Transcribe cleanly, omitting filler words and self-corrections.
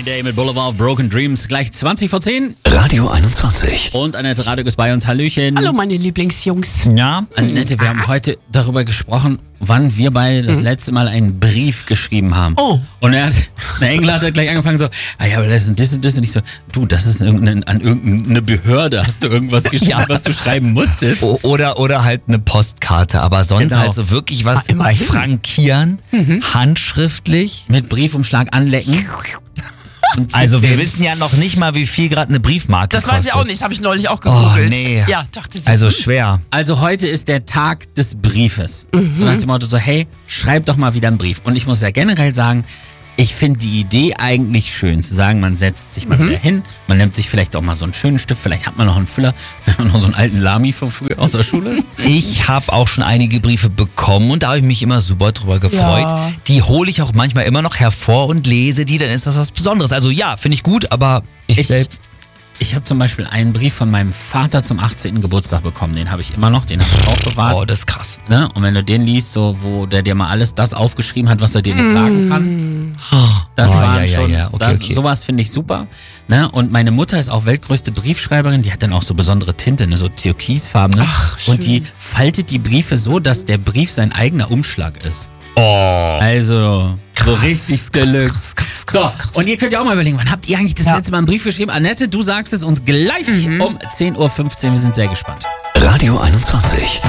Day mit Boulevard of Broken Dreams. Gleich 20 vor 10. Radio 21. Und Annette Radek ist bei uns. Hallöchen. Hallo meine Lieblingsjungs. Ja, Annette, wir haben heute darüber gesprochen, wann wir beide das letzte Mal einen Brief geschrieben haben. Oh. Und der Engel hat gleich angefangen so, ja, aber das ist nicht so. Du, das ist an irgendeine Behörde. Hast du irgendwas geschrieben, was du schreiben musstest? Oder halt eine Postkarte, aber sonst Genau. halt so wirklich was immerhin. frankieren, handschriftlich. Mit Briefumschlag anlecken. Und Also wir zählen. wissen ja noch nicht mal, wie viel gerade eine Briefmarke Das kostet. weiß ich auch nicht, habe ich neulich auch gegoogelt. nee. Ja, dachte sie. Also schwer. Also heute ist der Tag des Briefes. So nach dem Motto so, hey, schreib doch mal wieder einen Brief. Und ich muss ja generell sagen, ich finde die Idee eigentlich schön, zu sagen, man setzt sich mal wieder hin, man nimmt sich vielleicht auch mal so einen schönen Stift, vielleicht hat man noch einen Füller, noch so einen alten Lami von früher aus der Schule. Ich habe auch schon einige Briefe bekommen und da habe ich mich immer super drüber gefreut. Ja. Die hole ich auch manchmal immer noch hervor und lese die, dann ist das was Besonderes. Also ja, finde ich gut, aber ich selbst... Ich habe zum Beispiel einen Brief von meinem Vater zum 18. Geburtstag bekommen, den habe ich immer noch, den habe ich auch bewahrt. Oh, das ist krass. Ne? Und wenn du den liest, so wo der dir mal alles das aufgeschrieben hat, was er dir nicht sagen kann, das waren schon, Okay. sowas finde ich super. Ne? Und meine Mutter ist auch weltgrößte Briefschreiberin, die hat dann auch so besondere Tinte, ne? So türkisfarbene. Ach, schön. Und die faltet die Briefe so, dass der Brief sein eigener Umschlag ist. Oh. Also, so richtig Deluxe. krass. So, und ihr könnt ja auch mal überlegen, wann habt ihr eigentlich das letzte Mal einen Brief geschrieben? Annette, du sagst es uns gleich um 10.15 Uhr. Wir sind sehr gespannt. Radio 21.